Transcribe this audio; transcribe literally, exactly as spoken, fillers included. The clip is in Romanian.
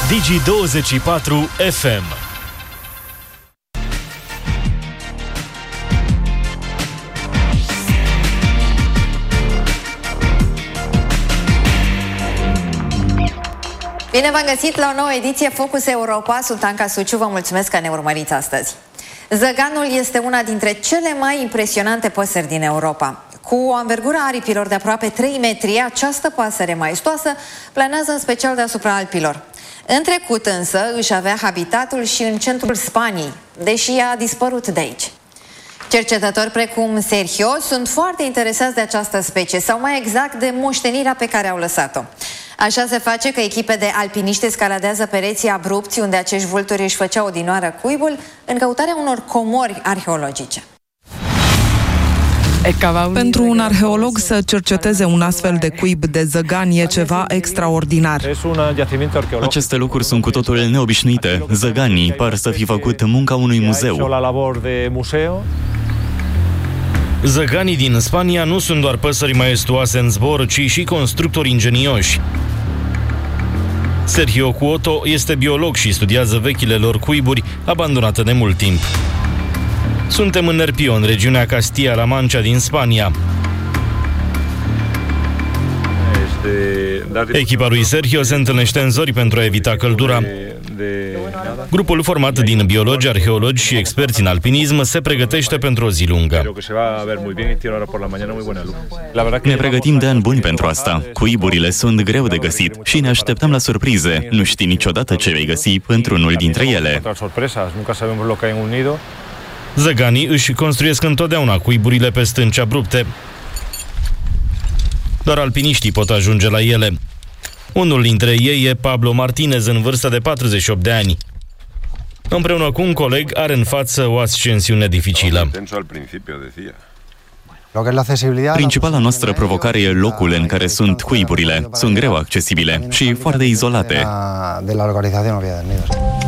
Digi douăzeci și patru F M. Bine v-am găsit la o nouă ediție Focus Europa. Sunt Anca Suciu, vă mulțumesc că ne urmăriți astăzi. Zăganul este una dintre cele mai impresionante păsări din Europa. Cu o anvergură a aripilor de aproape trei metri, această pasăre maestoasă planează în special deasupra Alpilor. În trecut însă își avea habitatul și în centrul Spaniei, deși a dispărut de aici. Cercetători precum Sergio sunt foarte interesați de această specie, sau mai exact de moștenirea pe care au lăsat-o. Așa se face că echipe de alpiniști escaladează pereții abrupți unde acești vulturi își făceau odinioară cuibul în căutarea unor comori arheologice. Pentru un arheolog să cerceteze un astfel de cuib de zăgan e ceva extraordinar. Aceste lucruri sunt cu totul neobișnuite. Zăganii par să fi făcut munca unui muzeu. Zăganii din Spania nu sunt doar păsări maestoase în zbor, ci și constructori ingenioși. Sergio Cuoto este biolog și studiază vechile lor cuiburi abandonate de mult timp. Suntem în Nerpio, în regiunea Castilla-La Mancha din Spania. Echipa lui Sergio se întâlnește în zori pentru a evita căldura. Grupul format din biologi, arheologi și experți în alpinism se pregătește pentru o zi lungă. Ne pregătim de ani buni pentru asta. Cuiburile sunt greu de găsit și ne așteptăm la surprize. Nu știi niciodată ce vei găsi într-unul dintre ele. Zăganii își construiesc întotdeauna cuiburile pe stânci abrupte. Doar alpiniștii pot ajunge la ele. Unul dintre ei e Pablo Martinez, în vârstă de patruzeci și opt de ani. Împreună cu un coleg are în față o ascensiune dificilă. Principala noastră provocare e locul în care sunt cuiburile. Sunt greu accesibile și foarte izolate.